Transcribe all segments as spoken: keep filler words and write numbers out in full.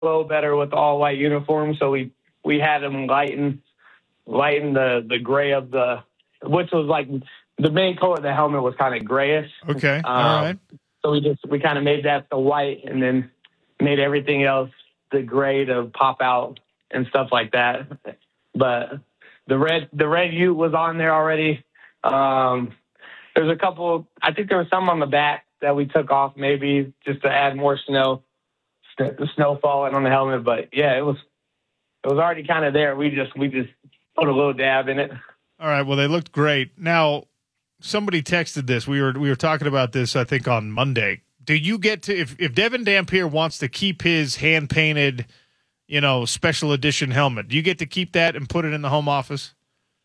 flow better with the all white uniform. So we, we had them lighten, lighten the, the gray of the, which was like the main color of the helmet was kind of grayish. Okay. Um, all right. So we just, we kind of made that the white and then made everything else the gray to pop out and stuff like that. But the red, the red Ute was on there already. Um, there's a couple, I think there was some on the back that we took off maybe just to add more snow, the snow falling on the helmet. But yeah, it was, it was already kind of there. We just, we just put a little dab in it. All right. Well, they looked great. Now, somebody texted this. We were, we were talking about this, I think, on Monday. Do you get to, if, if Devin Dampier wants to keep his hand painted, you know, special edition helmet, do you get to keep that and put it in the home office?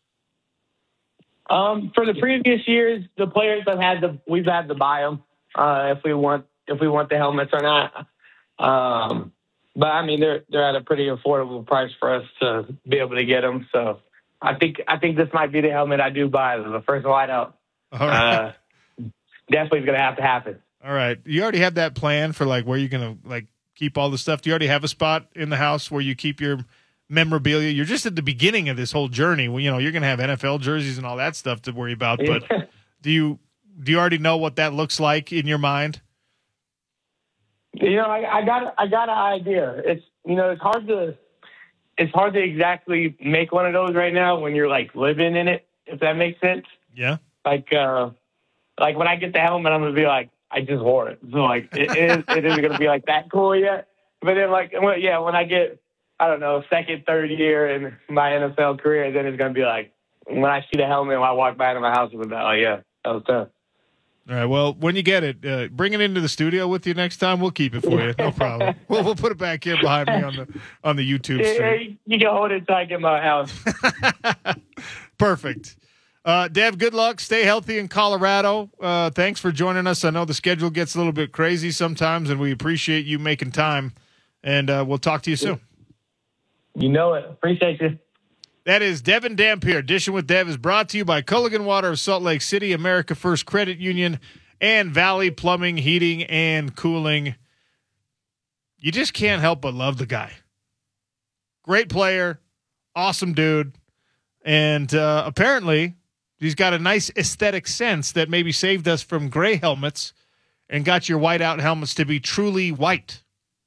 Um, for the previous years, the players have had to, we've had to buy them, uh, if we want, if we want the helmets or not. Um, but I mean, they're, they're at a pretty affordable price for us to be able to get them. So I think, I think this might be the helmet I do buy, the first whiteout. All right. Uh, definitely going to have to happen. All right. You already have that plan for like where you're going to like keep all the stuff. Do you already have a spot in the house where you keep your memorabilia? You're just at the beginning of this whole journey. Well, you know, you're going to have N F L jerseys and all that stuff to worry about, but do you, do you already know what that looks like in your mind? You know, I, I got, I got an idea. It's, you know, it's hard to, it's hard to exactly make one of those right now when you're like living in it, if that makes sense. Yeah. Like, uh, like when I get the helmet, I'm going to be like, I just wore it. So like, it, it, is, it isn't going to be like that cool yet. But then like, well, yeah, when I get, I don't know, second, third year in my N F L career, then it's going to be like, when I see the helmet, when I walk by into my house, it's like, oh yeah, that was tough. All right. Well, when you get it, uh, bring it into the studio with you next time. We'll keep it for you. No problem. We'll, we'll put it back here behind me on the on the YouTube Yeah, stream. you can hold it until I get my house. Perfect. Uh, Dev, good luck. Stay healthy in Colorado. Uh, thanks for joining us. I know the schedule gets a little bit crazy sometimes, and we appreciate you making time. And uh, we'll talk to you soon. You know it. Appreciate you. That is Devin Dampier. Dishing with Dev is brought to you by Culligan Water of Salt Lake City, America First Credit Union, and Valley Plumbing, Heating, and Cooling. You just can't help but love the guy. Great player, awesome dude, and uh, apparently he's got a nice aesthetic sense that maybe saved us from gray helmets and got your whiteout helmets to be truly white.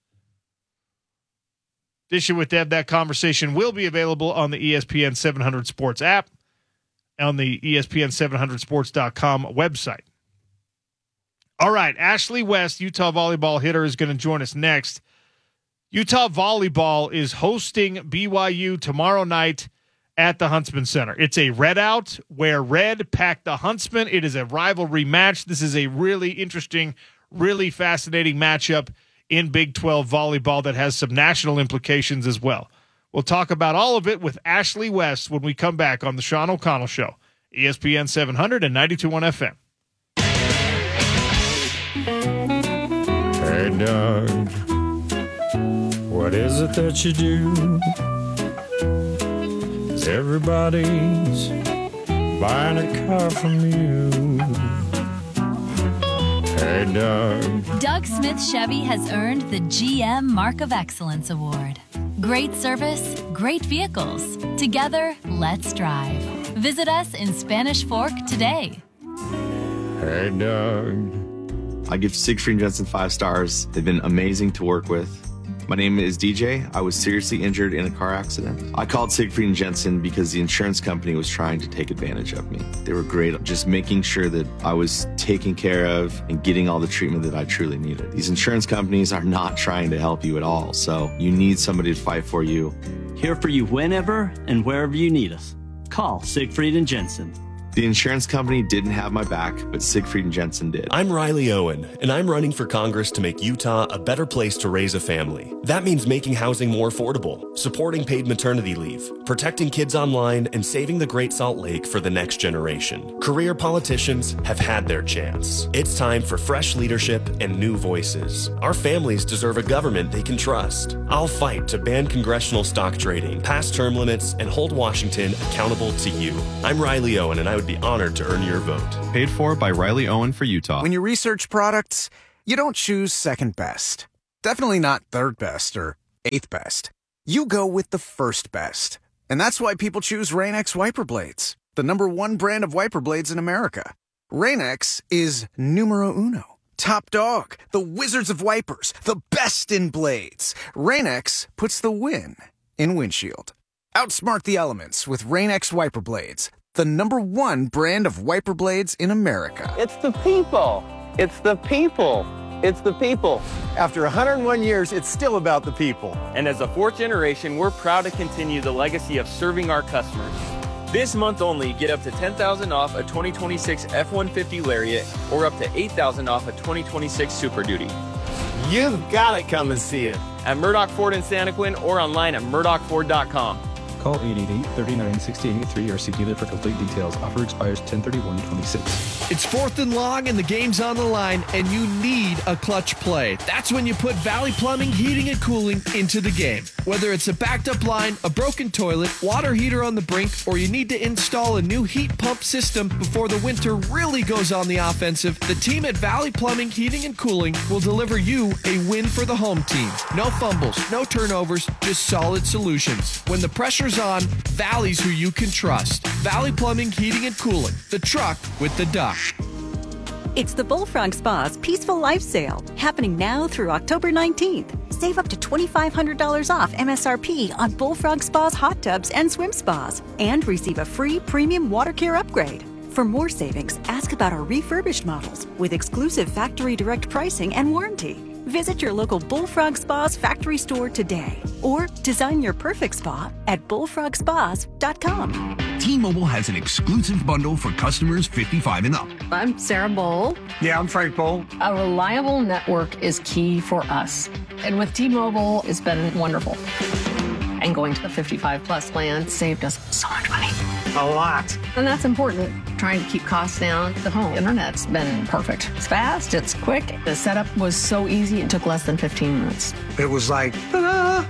Dishing with Dev, that conversation will be available on the E S P N seven hundred Sports app, on the E S P N seven hundred sports dot com website. All right, Ashley West, Utah volleyball hitter, is going to join us next. Utah volleyball is hosting B Y U tomorrow night at the Huntsman Center. It's a red out where red packed the Huntsman. It is a rivalry match. This is a really interesting, really fascinating matchup in Big twelve volleyball that has some national implications as well. We'll talk about all of it with Ashley West when we come back on the Sean O'Connell Show, E S P N seven hundred and ninety-two point one F M. Hey, Doug, what is it that you do? 'Cause everybody's buying a car from you. Hey, Doug. Doug Smith Chevy has earned the G M Mark of Excellence Award. Great service, great vehicles. Together, let's drive. Visit us in Spanish Fork today. Hey, Doug. I give Siegfried and Jensen five stars. They've been amazing to work with. My name is D J. I was seriously injured in a car accident. I called Siegfried and Jensen because the insurance company was trying to take advantage of me. They were great at just making sure that I was taken care of and getting all the treatment that I truly needed. These insurance companies are not trying to help you at all, so you need somebody to fight for you. Here for you whenever and wherever you need us. Call Siegfried and Jensen. The insurance company didn't have my back, but Siegfried and Jensen did. I'm Riley Owen, and I'm running for Congress to make Utah a better place to raise a family. That means making housing more affordable, supporting paid maternity leave, protecting kids online, and saving the Great Salt Lake for the next generation. Career politicians have had their chance. It's time for fresh leadership and new voices. Our families deserve a government they can trust. I'll fight to ban congressional stock trading, pass term limits, and hold Washington accountable to you. I'm Riley Owen, and I would be honored to earn your vote. Paid for by Riley Owen for Utah. When you research products, you don't choose second best. Definitely not third best or eighth best. You go with the first best. And that's why people choose Rain-X Wiper Blades, the number one brand of wiper blades in America. Rain-X is numero uno. Top dog, the wizards of wipers, the best in blades. Rain-X puts the win in windshield. Outsmart the elements with Rain-X Wiper Blades, the number one brand of wiper blades in America. It's the people. It's the people. It's the people. After one hundred one years, it's still about the people. And as a fourth generation, we're proud to continue the legacy of serving our customers. This month only, get up to ten thousand dollars off a twenty twenty-six F one fifty Lariat or up to eight thousand dollars off a twenty twenty-six Super Duty. You've got to come and see it. At Murdoch Ford in Santaquin or online at murdoch ford dot com. Call eight eight eight, three nine, six eight eight three or see dealer for complete details. Offer expires ten thirty-one twenty-six. It's fourth and long and the game's on the line and you need a clutch play. That's when you put Valley Plumbing, Heating and Cooling into the game. Whether it's a backed up line, a broken toilet, water heater on the brink, or you need to install a new heat pump system before the winter really goes on the offensive, the team at Valley Plumbing, Heating and Cooling will deliver you a win for the home team. No fumbles, no turnovers, just solid solutions. When the pressure's on, Valley's who you can trust. Valley Plumbing, Heating and Cooling, the truck with the duck. It's the Bullfrog Spa's Peaceful Life Sale, happening now through October nineteenth. Save up to twenty-five hundred dollars off M S R P on Bullfrog Spa's hot tubs and swim spas, and receive a free premium water care upgrade. For more savings, ask about our refurbished models with exclusive factory direct pricing and warranty. Visit your local Bullfrog Spa's factory store today, or design your perfect spa at bullfrog spas dot com. T-Mobile has an exclusive bundle for customers fifty-five and up. I'm Sarah Bowl. Yeah, I'm Frank Bowl. A reliable network is key for us. And with T-Mobile, it's been wonderful. And going to the fifty-five plus plan saved us so much money. A lot. And that's important. Trying to keep costs down. The home internet's been perfect. It's fast, it's quick. The setup was so easy, it took less than fifteen minutes. It was like, ta-da!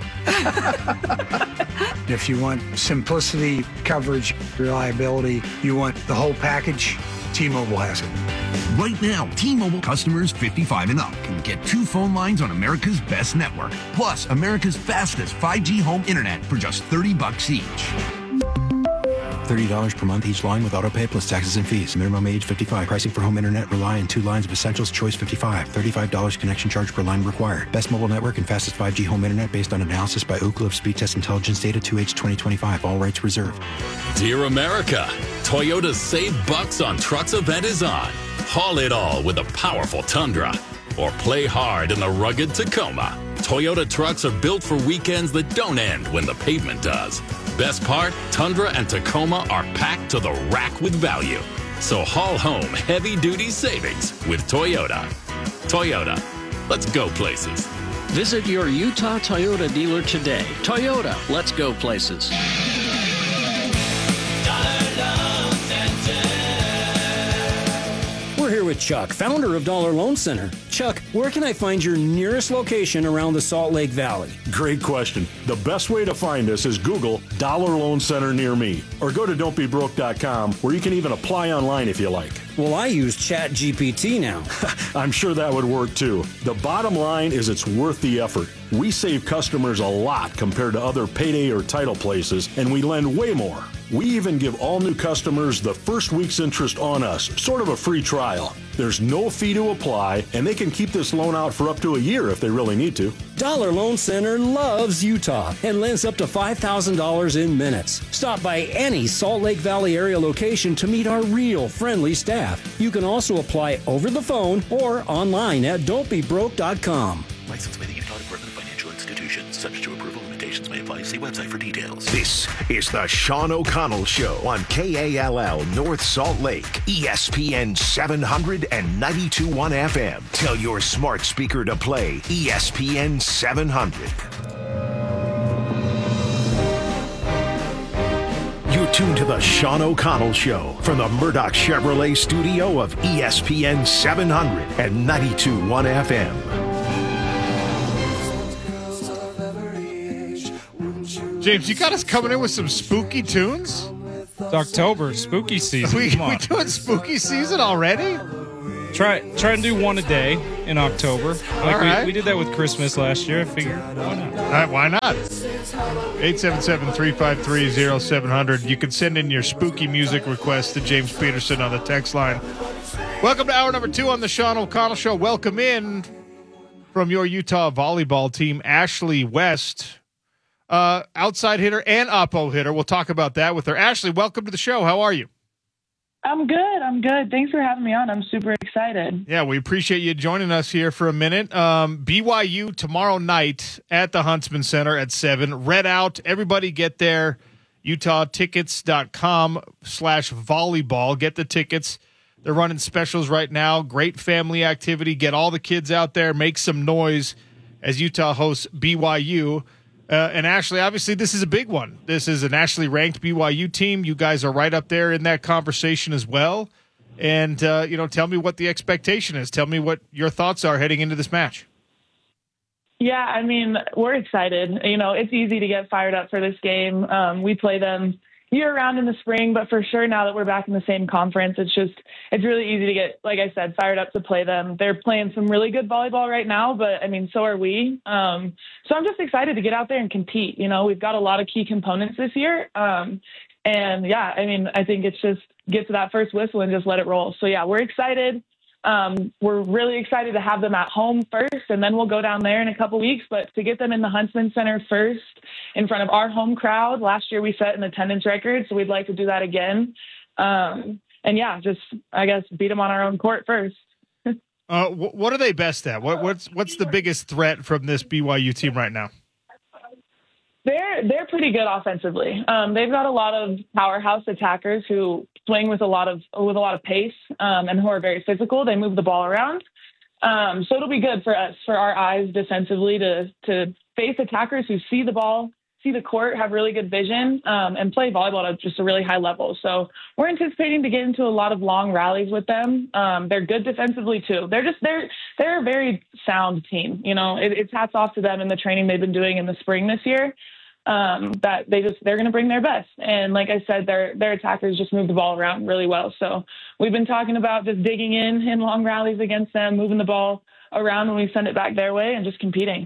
If you want simplicity, coverage, reliability, you want the whole package, T-Mobile has it. Right now, T-Mobile customers fifty-five and up can get two phone lines on America's best network, plus America's fastest five G home internet for just thirty bucks each. thirty dollars per month each line with autopay plus taxes and fees. Minimum age fifty-five. Pricing for home internet rely on two lines of Essentials Choice fifty-five. thirty-five dollars connection charge per line required. Best mobile network and fastest five G home internet based on analysis by Ookla of Speed Test Intelligence Data two H twenty twenty-five. All rights reserved. Dear America, Toyota's Save Bucks on Trucks event is on. Haul it all with a powerful Tundra, or play hard in the rugged Tacoma. Toyota trucks are built for weekends that don't end when the pavement does. Best part, Tundra and Tacoma are packed to the rack with value. So haul home heavy-duty savings with Toyota. Toyota, let's go places. Visit your Utah Toyota dealer today. Toyota, let's go places. We're here with Chuck, founder of Dollar Loan Center. Chuck, where can I find your nearest location around the Salt Lake Valley? Great question. The best way to find us is Google Dollar Loan Center near me, or go to don't be broke dot com, where you can even apply online if you like. Well, I use Chat G P T now. I'm sure that would work too. The bottom line is it's worth the effort. We save customers a lot compared to other payday or title places, and we lend way more. We even give all new customers the first week's interest on us, sort of a free trial. There's no fee to apply, and they can keep this loan out for up to a year if they really need to. Dollar Loan Center loves Utah and lends up to five thousand dollars in minutes. Stop by any Salt Lake Valley area location to meet our real friendly staff. You can also apply over the phone or online at don't be broke dot com. Licensed by the Utah Department of Financial Institutions. Subject to approval, limitations may apply. See website for details. This is the Sean O'Connell Show on K A L L North Salt Lake, E S P N seven hundred and ninety-two point one F M. Tell your smart speaker to play E S P N seven hundred. You're tuned to the Sean O'Connell Show from the Murdoch Chevrolet studio of E S P N seven hundred and ninety-two point one F M. James, you got us coming in with some spooky tunes? It's October, spooky season. We, Come on. we doing spooky season already? Try try and do one a day in October. Like All right. we, we did that with Christmas last year. I figured, why not? All right, why not? eight seven seven, three five three, zero seven zero zero. You can send in your spooky music request to James Peterson on the text line. Welcome to hour number two on the Sean O'Connell Show. Welcome in from your Utah volleyball team, Ashley West, uh, outside hitter and oppo hitter. We'll talk about that with her. Ashley, welcome to the show. How are you? I'm good. I'm good. Thanks for having me on. I'm super excited. Yeah, we appreciate you joining us here for a minute. Um, B Y U tomorrow night at the Huntsman Center at seven. Red out. Everybody get there. Utah Tickets dot com slash volleyball. Get the tickets. They're running specials right now. Great family activity. Get all the kids out there. Make some noise as Utah hosts B Y U. Uh, and Ashley, obviously, this is a big one. This is a nationally ranked B Y U team. You guys are right up there in that conversation as well. And, uh, you know, tell me what the expectation is. Tell me what your thoughts are heading into this match. Yeah, I mean, we're excited. You know, it's easy to get fired up for this game. Um, we play them year-round in the spring, but for sure now that we're back in the same conference, it's just it's really easy to get, like I said, fired up to play them. They're playing some really good volleyball right now, but, I mean, so are we. Um, so I'm just excited to get out there and compete. You know, we've got a lot of key components this year. Um, and, yeah, I mean, I think it's just get to that first whistle and just let it roll. So, yeah, we're excited. Um, we're really excited to have them at home first, and then we'll go down there in a couple weeks. But to get them in the Huntsman Center first in front of our home crowd, last year we set an attendance record, so we'd like to do that again. Um, and, yeah, just, I guess, beat them on our own court first. uh, wh- what are they best at? What, what's what's the biggest threat from this B Y U team right now? They're they're pretty good offensively. Um, they've got a lot of powerhouse attackers who swing with a lot of with a lot of pace um, and who are very physical. They move the ball around, um, so it'll be good for us, for our eyes defensively, to to face attackers who see the ball, see the court, have really good vision, um, and play volleyball at just a really high level. So we're anticipating to get into a lot of long rallies with them. Um, they're good defensively too. They're just they're they're a very sound team. You know, it, it's hats off to them and the training they've been doing in the spring this year. Um, that they just they're going to bring their best, and like I said, their their attackers just move the ball around really well. So we've been talking about just digging in in long rallies against them, moving the ball around when we send it back their way, and just competing.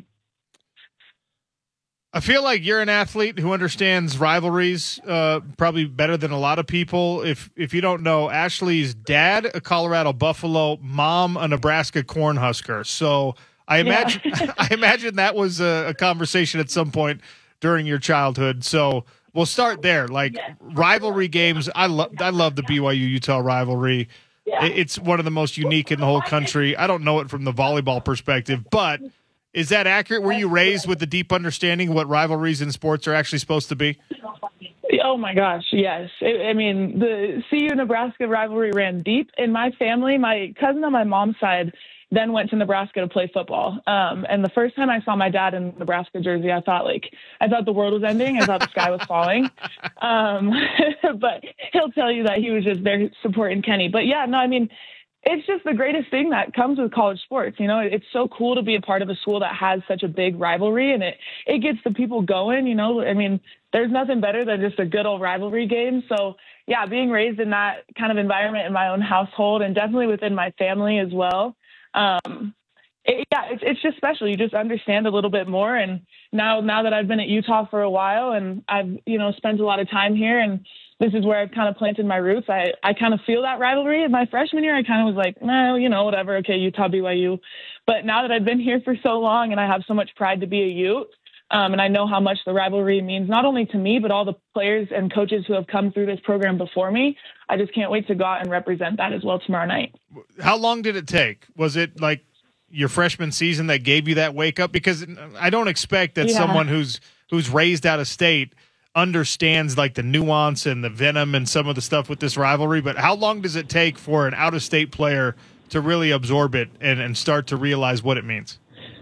I feel like you're an athlete who understands rivalries uh, probably better than a lot of people. If if you don't know, Ashley's dad, a Colorado Buffalo, mom, a Nebraska Cornhusker. So I imagine yeah. I imagine that was a, a conversation at some point during your childhood. So we'll start there. Like yeah. rivalry games, I love I love the B Y U Utah rivalry. Yeah. It's one of the most unique in the whole country. I don't know it from the volleyball perspective, but is that accurate? Were you raised with a deep understanding of what rivalries in sports are actually supposed to be? Oh my gosh, yes. I mean, the C U Nebraska rivalry ran deep in my family. My cousin on my mom's side then went to Nebraska to play football. Um, and the first time I saw my dad in Nebraska jersey, I thought like, I thought the world was ending. I thought the sky was falling. Um, but he'll tell you that he was just there supporting Kenny. But yeah, no, I mean, it's just the greatest thing that comes with college sports. You know, it's so cool to be a part of a school that has such a big rivalry, and it, it gets the people going, you know. I mean, there's nothing better than just a good old rivalry game. So yeah, being raised in that kind of environment in my own household and definitely within my family as well. Um, it, yeah, it's, it's just special. You just understand a little bit more. And now, now that I've been at Utah for a while and I've, you know, spent a lot of time here, and this is where I've kind of planted my roots, I, I kind of feel that rivalry. In my freshman year, I kind of was like, no, you know, whatever. Okay, Utah, B Y U. But now that I've been here for so long and I have so much pride to be a Ute, um, and I know how much the rivalry means, not only to me, but all the players and coaches who have come through this program before me, I just can't wait to go out and represent that as well tomorrow night. How long did it take? Was it like your freshman season that gave you that wake up? Because I don't expect that yeah. someone who's who's raised out of state understands like the nuance and the venom and some of the stuff with this rivalry. But how long does it take for an out of state player to really absorb it and, and start to realize what it means?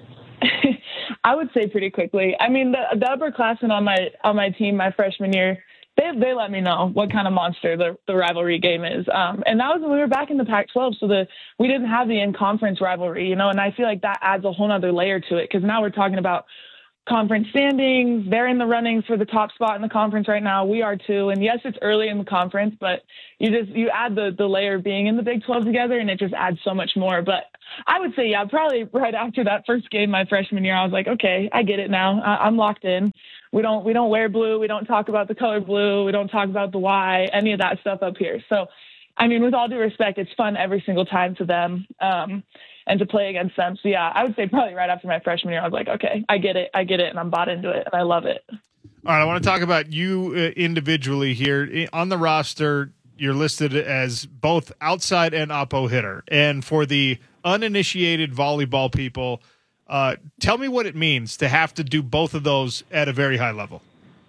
I would say pretty quickly. I mean, the, the upperclassmen on my on my team my freshman year, they they let me know what kind of monster the, the rivalry game is. Um, and that was when we were back in the Pac twelve, so the we didn't have the in-conference rivalry, you know, and I feel like that adds a whole other layer to it, because now we're talking about conference standings. They're in the running for the top spot in the conference right now. We are too. And yes, it's early in the conference, but you just, you add the, the layer of being in the Big twelve together and it just adds so much more. But I would say, yeah, probably right after that first game, my freshman year, I was like, okay, I get it now. I, I'm locked in. We don't, we don't wear blue. We don't talk about the color blue. We don't talk about the Y, any of that stuff up here. So, I mean, with all due respect, it's fun every single time to them. Um, and to play against them. So yeah, I would say probably right after my freshman year, I was like, okay, I get it. I get it. And I'm bought into it and I love it. All right. I want to talk about you uh, individually here on the roster. You're listed as both outside and oppo hitter. And for the uninitiated volleyball people, uh, tell me what it means to have to do both of those at a very high level.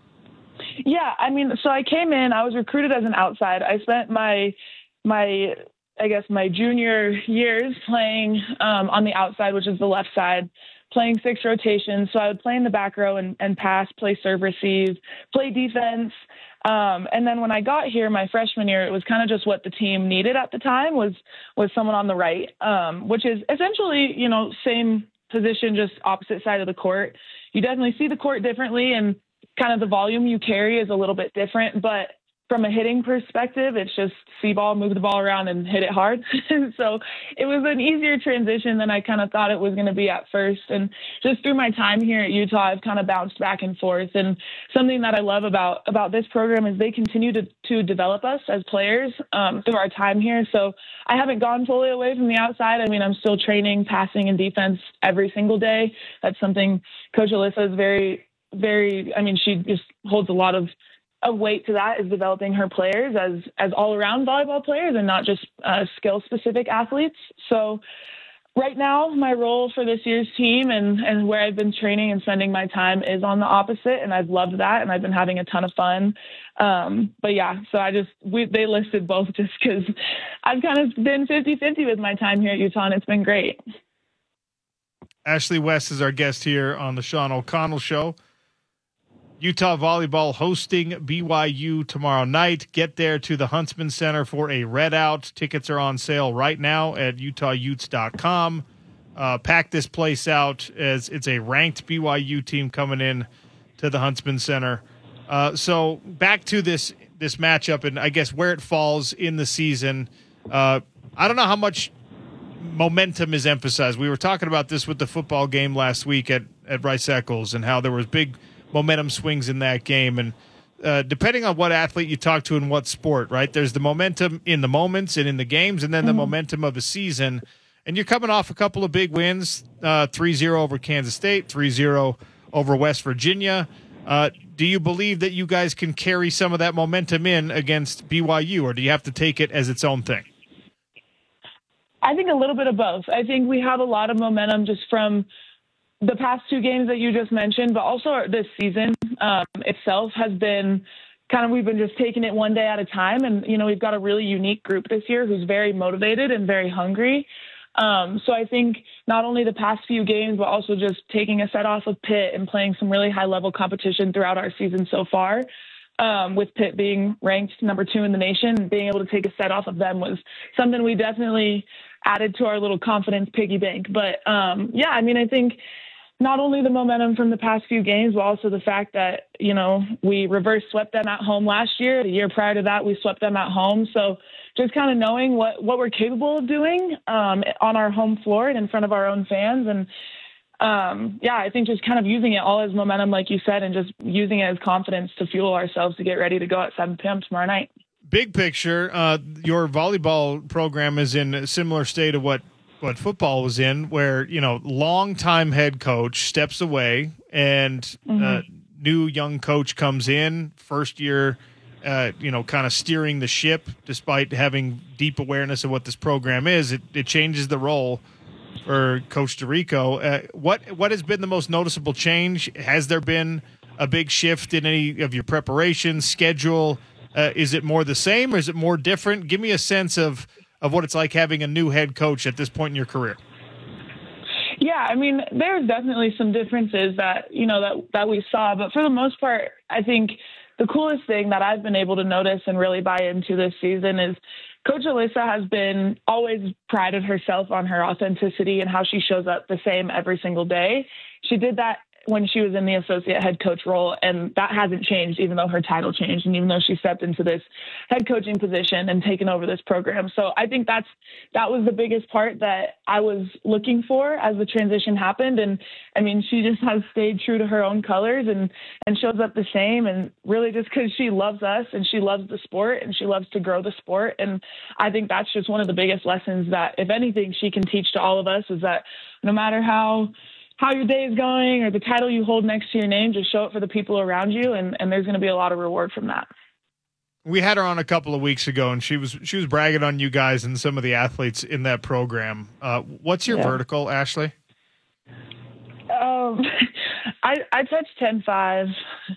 Yeah. I mean, so I came in, I was recruited as an outside. I spent my, my, I guess my junior years playing um, on the outside, which is the left side, playing six rotations. So I would play in the back row and, and pass, play serve, receive, play defense. Um, and then when I got here my freshman year, it was kind of just what the team needed at the time was, was someone on the right, um, which is essentially, you know, same position, just opposite side of the court. You definitely see the court differently and kind of the volume you carry is a little bit different, but from a hitting perspective, it's just see ball, move the ball around and hit it hard. So it was an easier transition than I kind of thought it was going to be at first. And just through my time here at Utah, I've kind of bounced back and forth. And something that I love about, about this program is they continue to, to develop us as players um, through our time here. So I haven't gone fully away from the outside. I mean, I'm still training, passing, and defense every single day. That's something Coach Alyssa is very, very, I mean, she just holds a lot of of weight to that, is developing her players as as all around volleyball players and not just uh, skill specific athletes. So right now my role for this year's team and and where I've been training and spending my time is on the opposite, and I've loved that and I've been having a ton of fun. Um, but yeah, so I just we they listed both just because I've kind of been fifty-fifty with my time here at Utah and it's been great. Ashley West is our guest here on the Sean O'Connell Show. Utah volleyball hosting B Y U tomorrow night. Get there to the Huntsman Center for a red out. Tickets are on sale right now at utah utes dot com. Uh, pack this place out as it's a ranked B Y U team coming in to the Huntsman Center. Uh, so back to this this matchup and I guess where it falls in the season. Uh, I don't know how much momentum is emphasized. We were talking about this with the football game last week at, at Rice Eccles and how there was big momentum swings in that game. And uh, depending on what athlete you talk to in what sport, right, there's the momentum in the moments and in the games and then the mm-hmm. momentum of a season. And you're coming off a couple of big wins, uh, three zero over Kansas State, three zero over West Virginia. Uh, do you believe that you guys can carry some of that momentum in against B Y U, or do you have to take it as its own thing? I think a little bit of both. I think we have a lot of momentum just from the past two games that you just mentioned, but also this season um, itself has been kind of, we've been just taking it one day at a time. And, you know, we've got a really unique group this year who's very motivated and very hungry. Um, so I think not only the past few games, but also just taking a set off of Pitt and playing some really high level competition throughout our season so far. Um, with Pitt being ranked number two in the nation, being able to take a set off of them was something we definitely added to our little confidence piggy bank. But um, yeah, I mean, I think not only the momentum from the past few games, but also the fact that, you know, we reverse swept them at home last year. The year prior to that, we swept them at home. So just kind of knowing what, what we're capable of doing um, on our home floor and in front of our own fans. And um, yeah, I think just kind of using it all as momentum, like you said, and just using it as confidence to fuel ourselves to get ready to go at seven p.m. tomorrow night. Big picture, uh, your volleyball program is in a similar state of what what football was in, where, you know, longtime head coach steps away and mm-hmm. uh, new young coach comes in, first year, uh, you know, kind of steering the ship despite having deep awareness of what this program is. It, it changes the role for Coach DeRico. Uh, what, what has been the most noticeable change? Has there been a big shift in any of your preparation schedule? Uh, is it more the same or is it more different? Give me a sense of of what it's like having a new head coach at this point in your career. Yeah, I mean, there's definitely some differences that, you know, that, that we saw, but for the most part, I think the coolest thing that I've been able to notice and really buy into this season is Coach Alyssa has been always prided herself on her authenticity and how she shows up the same every single day. She did that when she was in the associate head coach role, and that hasn't changed, even though her title changed and even though she stepped into this head coaching position and taken over this program. So I think that's that was the biggest part that I was looking for as the transition happened. And I mean, she just has stayed true to her own colors and and shows up the same, and really just because she loves us and she loves the sport and she loves to grow the sport. And I think that's just one of the biggest lessons that, if anything, she can teach to all of us, is that no matter how how your day is going or the title you hold next to your name, just show it for the people around you, and, and there's going to be a lot of reward from that. We had her on a couple of weeks ago, and she was she was bragging on you guys and some of the athletes in that program. Uh, what's your yeah. vertical, Ashley? Um, I I touched ten five.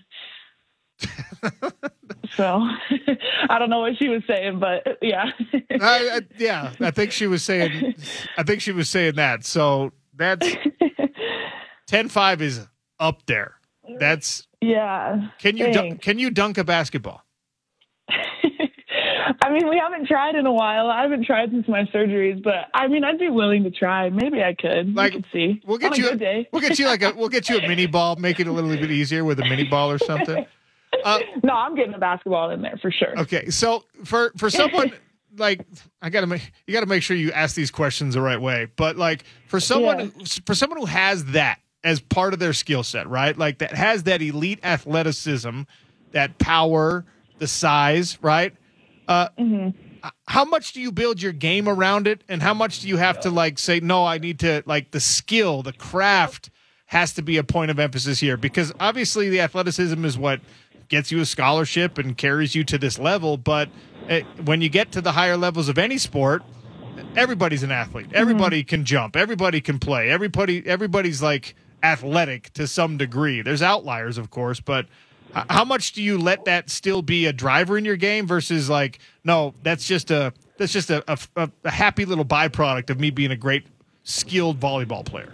So I don't know what she was saying, but yeah. I, I, yeah, I think she was saying. I think she was saying that. So that's ten five is up there. That's yeah. Can you dunk, can you dunk a basketball? I mean, we haven't tried in a while. I haven't tried since my surgeries, but I mean, I'd be willing to try. Maybe I could. Like, we could see. We'll get On you. A good day. We'll get you like a. We'll get you a mini ball. Make it a little bit easier with a mini ball or something. Uh, no, I'm getting a basketball in there for sure. Okay, so for for someone like I gotta make you gotta make sure you ask these questions the right way. But like for someone yeah. for someone who has that as part of their skill set, right? Like that has that elite athleticism, that power, the size, right? Uh, mm-hmm. How much do you build your game around it, and how much do you have to like say no? I need to like the skill, the craft has to be a point of emphasis here, because obviously the athleticism is what gets you a scholarship and carries you to this level. But it, when you get to the higher levels of any sport, everybody's an athlete. Everybody mm-hmm. can jump. Everybody can play. Everybody, everybody's like athletic to some degree. There's outliers, of course, but how much do you let that still be a driver in your game versus like, no, that's just a, that's just a, a, a happy little byproduct of me being a great skilled volleyball player?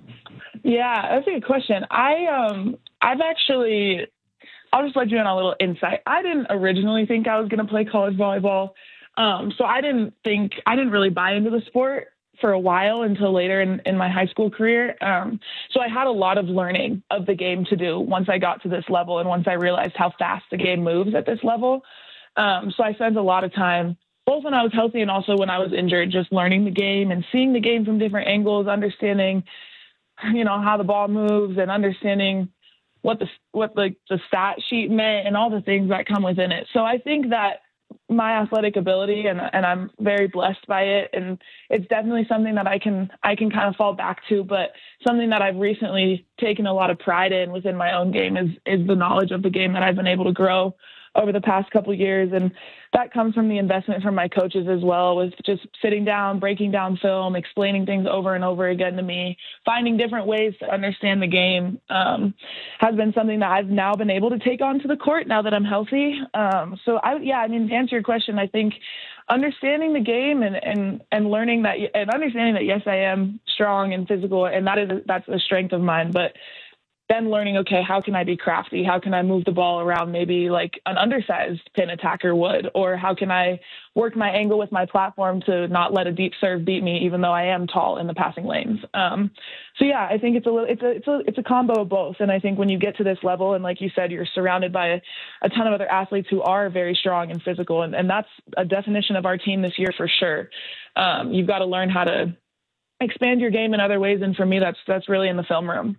Yeah, that's a good question. I, um, I've actually, I'll just let you in on a little insight. I didn't originally think I was going to play college volleyball. Um, so I didn't think, I didn't really buy into the sport for a while until later in, in my high school career. Um, so I had a lot of learning of the game to do once I got to this level and once I realized how fast the game moves at this level. Um, so I spent a lot of time, both when I was healthy and also when I was injured, just learning the game and seeing the game from different angles, understanding, you know, how the ball moves and understanding what the what the, the stat sheet meant and all the things that come within it. So I think that my athletic ability and and I'm very blessed by it, and it's definitely something that I can I can kind of fall back to, but something that I've recently taken a lot of pride in within my own game is is the knowledge of the game that I've been able to grow over the past couple of years. And that comes from the investment from my coaches as well, with just sitting down, breaking down film, explaining things over and over again to me, finding different ways to understand the game, um, has been something that I've now been able to take onto the court now that I'm healthy. Um, so I, yeah, I mean, to answer your question, I think understanding the game and, and, and learning that, and understanding that, yes, I am strong and physical, and that is, that's a strength of mine, but then learning, okay, how can I be crafty? How can I move the ball around maybe like an undersized pin attacker would? Or how can I work my angle with my platform to not let a deep serve beat me, even though I am tall in the passing lanes? Um, so yeah, I think it's a little, it's a, it's a, it's a combo of both. And I think when you get to this level, and like you said, you're surrounded by a, a ton of other athletes who are very strong and physical. And, and that's a definition of our team this year for sure. Um, you've got to learn how to expand your game in other ways. And for me, that's, that's really in the film room.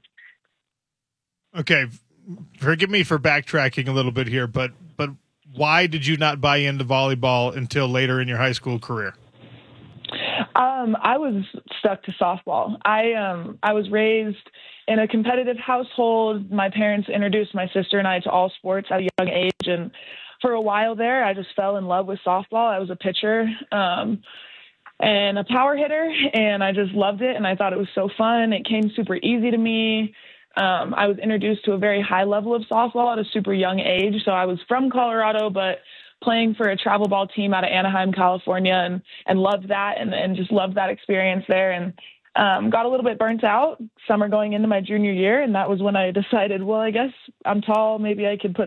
Okay, forgive me for backtracking a little bit here, but but why did you not buy into volleyball until later in your high school career? Um, I was stuck to softball. I um I was raised in a competitive household. My parents introduced my sister and I to all sports at a young age, and for a while there, I just fell in love with softball. I was a pitcher um, and a power hitter, and I just loved it, and I thought it was so fun. It came super easy to me. Um, I was introduced to a very high level of softball at a super young age. So I was from Colorado, but playing for a travel ball team out of Anaheim, California, and, and loved that and, and just loved that experience there. And um, got a little bit burnt out summer going into my junior year. And that was when I decided, well, I guess I'm tall. Maybe I could put